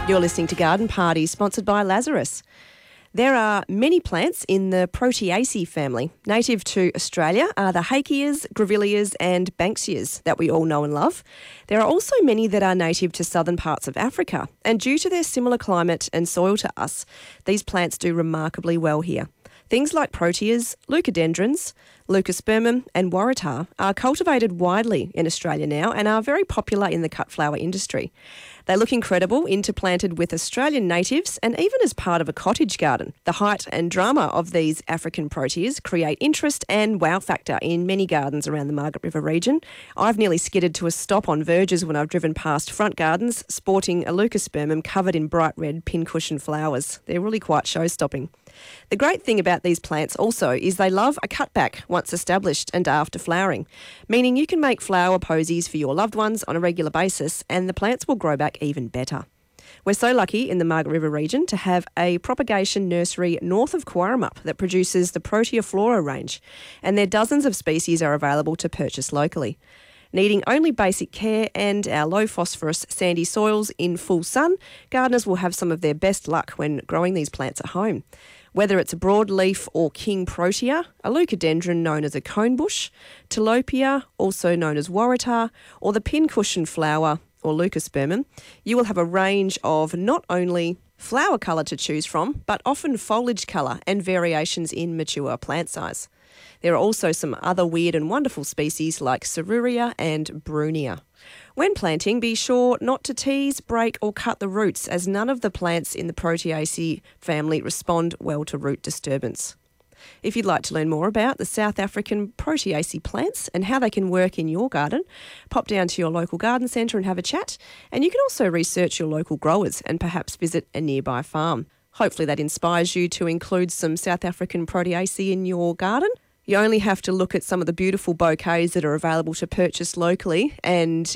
You're listening to Garden Party, sponsored by Lazarus. There are many plants in the Proteaceae family. Native to Australia are the Hakeas, Grevilleas and Banksias that we all know and love. There are also many that are native to southern parts of Africa, and due to their similar climate and soil to us, these plants do remarkably well here. Things like proteas, leucadendrons, leucospermum and waratah are cultivated widely in Australia now and are very popular in the cut flower industry. They look incredible interplanted with Australian natives and even as part of a cottage garden. The height and drama of these African proteas create interest and wow factor in many gardens around the Margaret River region. I've nearly skidded to a stop on verges when I've driven past front gardens sporting a leucospermum covered in bright red pincushion flowers. They're really quite show-stopping. The great thing about these plants also is they love a cutback once established and after flowering, meaning you can make flower posies for your loved ones on a regular basis and the plants will grow back even better. We're so lucky in the Margaret River region to have a propagation nursery north of Quarramup that produces the Protea Flora range, and their dozens of species are available to purchase locally. Needing only basic care and our low phosphorus sandy soils in full sun, gardeners will have some of their best luck when growing these plants at home. Whether it's a broadleaf or king protea, a leucadendron known as a conebush, tilapia, also known as waratah, or the pincushion flower or leucospermum, you will have a range of not only flower colour to choose from, but often foliage colour and variations in mature plant size. There are also some other weird and wonderful species like Cerurea and Brunia. When planting, be sure not to tease, break or cut the roots, as none of the plants in the Proteaceae family respond well to root disturbance. If you'd like to learn more about the South African Proteaceae plants and how they can work in your garden, pop down to your local garden centre and have a chat. And you can also research your local growers and perhaps visit a nearby farm. Hopefully that inspires you to include some South African Proteaceae in your garden. You only have to look at some of the beautiful bouquets that are available to purchase locally and